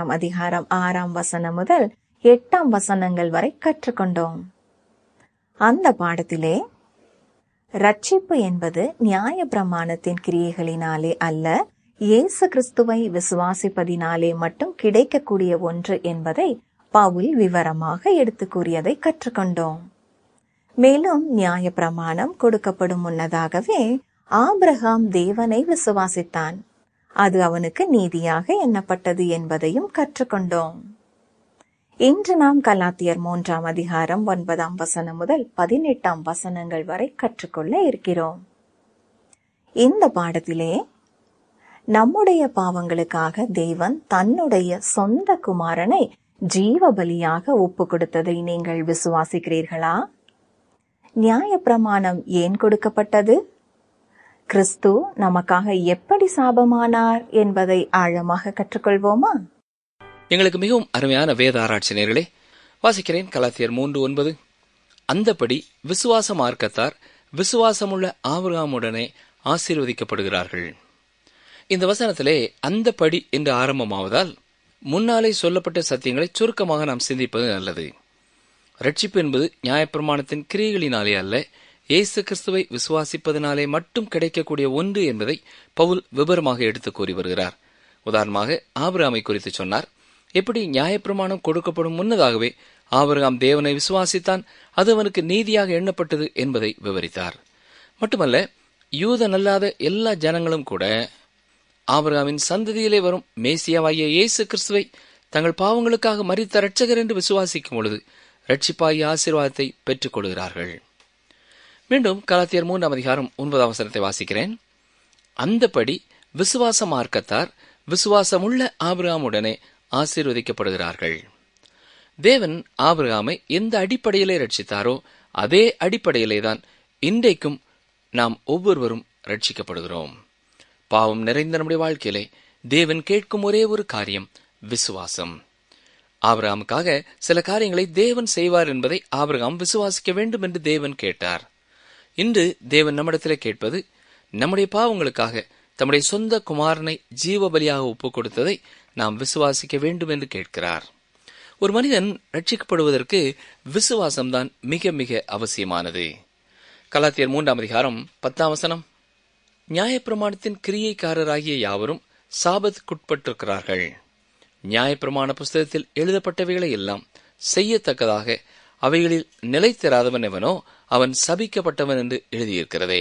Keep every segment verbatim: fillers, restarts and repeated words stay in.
மூன்றாம் அதிகாரம் ஆறாம் வசனம் முதல் எட்டாம் வசனங்கள் வரை கற்றுக்கொண்டோம். அந்த பாடத்திலே ரட்சிப்பு என்பது நியாய பிரமாணத்தின் கிரியைகளினாலே அல்ல, இயேசு கிறிஸ்துவை விசுவாசிப்பதினாலே மட்டும் கிடைக்கக்கூடிய ஒன்று என்பதை பவுல் விவரமாக எடுத்து கூறியதை கற்றுக்கொண்டோம். மேலும் நியாய பிரமாணம் கொடுக்கப்படும் முன்னதாகவே ஆபிரகாம் தேவனை விசுவாசித்தான். அது அவனுக்கு நீதியாக எண்ணப்பட்டது என்பதையும் கற்றுக்கொண்டோம். இன்று நாம் கலாத்தியர் மூன்றாம் அதிகாரம் ஒன்பதாம் வசனம் முதல் பதினெட்டாம் வசனங்கள் வரை கற்றுக்கொள்ள இருக்கிறோம். இந்த பாடத்திலே நம்முடைய பாவங்களுக்காக தேவன் தன்னுடைய சொந்த குமாரனை ஜீவ பலியாக ஒப்பு கொடுத்ததை நீங்கள் விசுவாசிக்கிறீர்களா? நியாய பிரமாணம் ஏன் கொடுக்கப்பட்டது? கிறிஸ்து நமக்காக எப்படி சாபமானார் என்பதை ஆழமாக கற்றுக்கொள்வோமா? எங்களுக்கு மிகவும் அருமையான வேத ஆராய்ச்சி நேயர்களே, வாசிக்கிறேன். கலாத்தியர் மூன்று ஒன்பது. அந்தபடி விசுவாச மார்க்கத்தார் விசுவாசமுள்ள ஆபிரகாமுடனே ஆசீர்வதிக்கப்படுகிறார்கள். இந்த வசனத்திலே அந்தபடி என்று ஆரம்பமாவதால் முன்னாலே சொல்லப்பட்ட சத்தியங்களை சுருக்கமாக நாம் சிந்திப்பது நல்லது. ரட்சிப்பு என்பது நியாயப்பிரமாணத்தின் கிரியைகளினாலே அல்ல, இயேசு கிறிஸ்துவை விசுவாசிப்பதனாலே மட்டும் கிடைக்கக்கூடிய ஒன்று என்பதை பவுல் விபரமாக எடுத்து கூறி வருகிறார். உதாரணமாக ஆபிரகாமை குறித்து சொன்னார். எப்படி நியாயப்பிரமாணம் கொடுக்கப்படும் முன்னதாகவே ஆபிரகாம் தேவனை விசுவாசித்தான், அது அவனுக்கு நீதியாக எண்ணப்பட்டது என்பதை விவரித்தார். மட்டுமல்ல, யூதனல்லாத எல்லா ஜனங்களும் கூட ஆபிரகாமின் சந்ததியிலே வரும் மேசியாவாகிய இயேசு கிறிஸ்துவை தங்கள் பாவங்களுக்காக மரித்த இரட்சகர் என்று விசுவாசிக்கும் பொழுது ரட்சிப்பாகிய ஆசீர்வாதத்தை பெற்றுக் கொள்கிறார்கள். மீண்டும் கலாத்தியர் மூன்றாம் அதிகாரம் ஒன்பதாம் வசனத்தை வாசிக்கிறேன். அந்தபடி விசுவாச மார்க்கத்தார் விசுவாசமுள்ள ஆபிரகாமுடனே ஆசீர்வதிக்கப்படுகிறார்கள். தேவன் ஆபிரகாமை எந்த அடிப்படையிலே ரட்சித்தாரோ அதே அடிப்படையிலே தான் இன்றைக்கும் நாம் ஒவ்வொருவரும் ரட்சிக்கப்படுகிறோம். பாவம் நிறைந்த நம்முடைய வாழ்க்கையிலே தேவன் கேட்கும் ஒரே ஒரு காரியம் விசுவாசம். ஆபிரகாமுக்காக சில காரியங்களை தேவன் செய்வார் என்பதை ஆபிரகாம் விசுவாசிக்க வேண்டும் என்று தேவன் கேட்டார். இன்று தேவன் நம்மிடத்திலே கேட்பது, நம்முடைய பாவங்களுக்காக தம்முடைய சொந்த குமாரனை ஜீவபலியாக ஒப்புக் கொடுத்ததை நாம் விசுவாசிக்க வேண்டும் என்று கேட்கிறார். ஒரு மனிதன் ரட்சிக்கப்படுவதற்கு விசுவாசம்தான் மிக மிக அவசியமானது. கலாத்தியர் மூன்றாம் அதிகாரம் பத்தாம் வசனம். நியாயப்பிரமாணத்தின் கிரியைக்காரராகிய யாவரும் சாபத்துக்குட்பட்டிருக்கிறார்கள். நியாயப்பிரமாண புஸ்தகத்தில் எழுதப்பட்டவைகளை எல்லாம் செய்யத்தக்கதாக அவைகளில் நிலைத்திராதவன் எவனோ அவன் சபிக்கப்பட்டவன் என்று எழுதியிருக்கிறதே.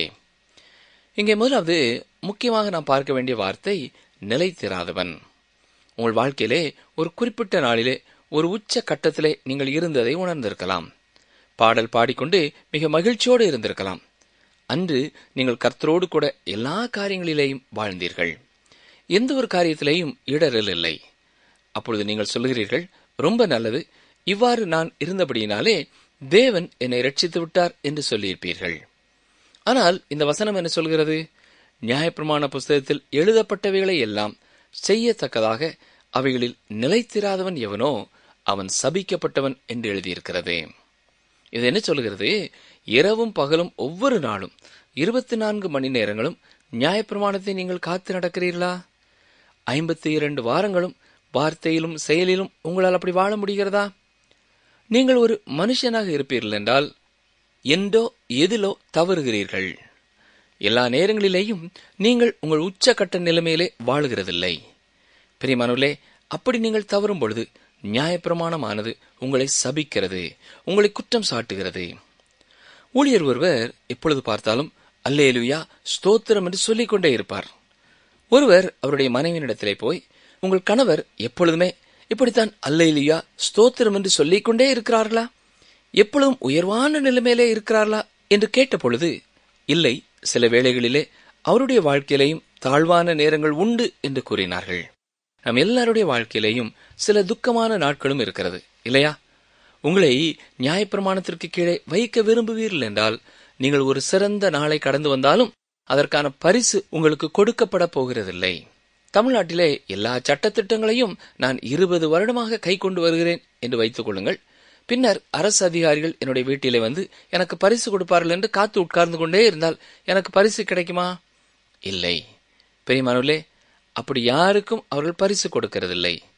இங்கே முதலாவது முக்கியமாக நாம் பார்க்க வேண்டிய வார்த்தை நிலைத்திராதவன். உங்கள் வாழ்க்கையிலே ஒரு குறிப்பிட்ட நாளிலே ஒரு உச்ச கட்டத்திலே நீங்கள் இருந்ததை உணர்ந்திருக்கலாம். பாடல் பாடிக்கொண்டு மிக மகிழ்ச்சியோடு இருந்திருக்கலாம். அன்று நீங்கள் கர்த்தரோடு கூட எல்லா காரியங்களிலேயும் வாழ்ந்தீர்கள். எந்த ஒரு காரியத்திலேயும் இடரல் இல்லை. அப்பொழுது நீங்கள் சொல்லுகிறீர்கள், ரொம்ப நல்லது, இவ்வாறு நான் இருந்தபடியினாலே தேவன் என்னை ரட்சித்து விட்டார் என்று சொல்லியிருப்பீர்கள். ஆனால் இந்த வசனம் என்ன சொல்கிறது? நியாயப்பிரமாண புஸ்தகத்தில் எழுதப்பட்டவைகளை எல்லாம் செய்யத்தக்கதாக அவைகளில் நிலைத்திராதவன் எவனோ அவன் சபிக்கப்பட்டவன் என்று எழுதியிருக்கிறது. இது என்ன சொல்கிறது? இரவும் பகலும் ஒவ்வொரு நாளும் இருபத்தி நான்கு மணி நேரங்களும் நியாயப்பிரமாணத்தை நீங்கள் காத்து நடக்கிறீர்களா? ஐம்பத்தி இரண்டு வாரங்களும் வார்த்தையிலும் செயலிலும் உங்களால் அப்படி வாழ முடிகிறதா? நீங்கள் ஒரு மனுஷனாக இருப்பீர்கள் என்றால் எந்தோ எதிலோ தவறுகிறீர்கள். எல்லா நேரங்களிலேயும் நீங்கள் உங்கள் உச்சக்கட்ட நிலைமையிலே வாழுகிறதில்லை. பிரியமானவர்களே, அப்படி நீங்கள் தவறும் பொழுது நியாயப்பிரமாணமானது உங்களை சபிக்கிறது, உங்களை குற்றம் சாட்டுகிறது. ஊழியர் ஒருவர் எப்பொழுது பார்த்தாலும் அல்லேலூயா ஸ்தோத்திரம் என்று சொல்லிக் கொண்டே இருப்பார். ஒருவர் அவருடைய மனைவியினிடத்திலே போய், உங்கள் கணவர் எப்பொழுதுமே இப்படித்தான் அல்லேலூயா ஸ்தோத்திரம் என்று சொல்லிக் கொண்டே இருக்கிறார்களா? எப்பொழுதும் உயர்வான நிலைமையிலே இருக்கிறார்களா என்று கேட்ட பொழுது, இல்லை, சில வேளைகளிலே அவருடைய வாழ்க்கையிலேயும் தாழ்வான நேரங்கள் உண்டு என்று கூறினார்கள். நம் எல்லாருடைய வாழ்க்கையிலேயும் சில துக்கமான நாட்களும் இருக்கிறது, இல்லையா? உங்களை நியாயப்பிரமாணத்திற்கு கீழே வைக்க விரும்புவீர்கள் என்றால் நீங்கள் ஒரு சிறந்த நாளை கடந்து வந்தாலும் அதற்கான பரிசு உங்களுக்கு கொடுக்கப்பட போகிறதில்லை. தமிழ்நாட்டிலே எல்லா சட்டத்திட்டங்களையும் நான் இருபது வருடமாக கை கொண்டு வருகிறேன் என்று வைத்துக் கொள்ளுங்கள். பின்னர் அரசு அதிகாரிகள் என்னுடைய வீட்டிலே வந்து எனக்கு பரிசு கொடுப்பார்கள் என்று காத்து உட்கார்ந்து கொண்டே இருந்தால் எனக்கு பரிசு கிடைக்குமா? இல்லை. பெரியமானவர்களே, அப்படி யாருக்கும் அவர்கள் பரிசு கொடுக்கிறதில்லை.